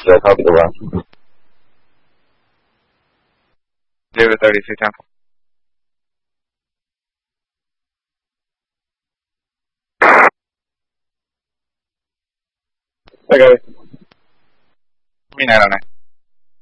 要考虑吧。 036 tempo. Okay. Minä